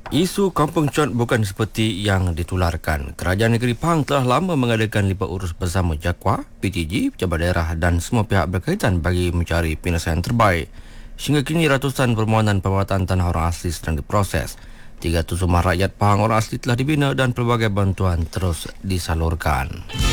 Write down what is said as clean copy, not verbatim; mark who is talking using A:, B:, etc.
A: Isu Kampung Cot bukan seperti yang ditularkan. Kerajaan negeri Pahang telah lama mengadakan lipat urus bersama JAKWA, PTG, pejabat daerah dan semua pihak berkaitan bagi mencari penyelesaian terbaik. Sehingga kini ratusan permohonan pembuatan tanah orang asli sedang diproses. 300 rumah rakyat Pahang orang asli telah dibina dan pelbagai bantuan terus disalurkan.